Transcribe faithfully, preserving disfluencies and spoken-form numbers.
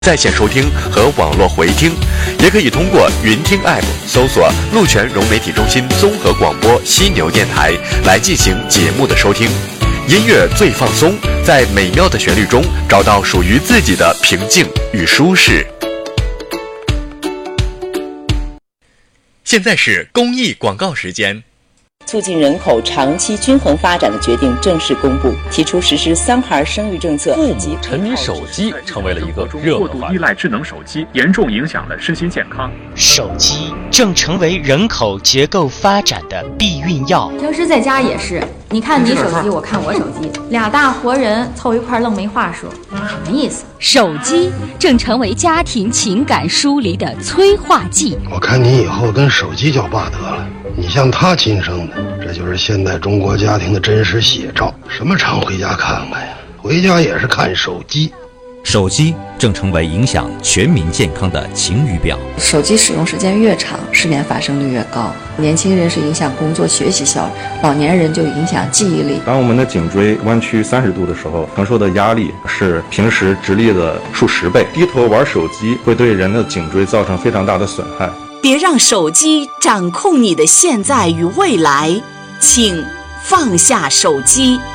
在线收听和网络回听，也可以通过云听 App 搜索鹿泉融媒体中心综合广播犀牛电台来进行节目的收听。音乐最放松，在美妙的旋律中找到属于自己的平静与舒适。现在是公益广告时间。 促进人口长期均衡发展的决定正式公布，提出实施三孩生育政策。 父母沉迷手机成为了一个热门话题。 过度依赖智能手机，严重影响了身心健康。 手机正成为人口结构发展的避孕药。 平时在家也是，你看你手机，我看我手机，俩大活人凑一块愣没话说，什么意思？ 手机正成为家庭情感疏离的催化剂。 我看你以后跟手机叫爸得了。你像他亲生的，这就是现代中国家庭的真实写照。什么常回家看看呀？回家也是看手机。 手机正成为影响全民健康的晴雨表。 手机使用时间越长，失联发生率越高。年轻人是影响工作学习效率，老年人就影响记忆力。 当我们的颈椎弯曲三十度的时候，承受的压力是平时直立的数十倍。低头玩手机会对人的颈椎造成非常大的损害。 别让手机掌控你的现在与未来，请放下手机。